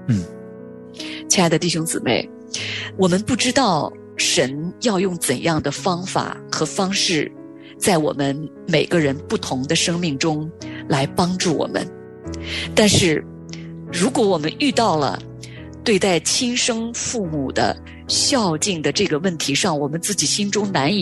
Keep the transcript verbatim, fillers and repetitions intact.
嗯， 亲爱的弟兄姊妹，我们不知道神要用怎样的方法和方式在我们每个人不同的生命中来帮助我们，但是如果我们遇到了对待亲生父母的孝敬的这个问题上，我们自己心中难以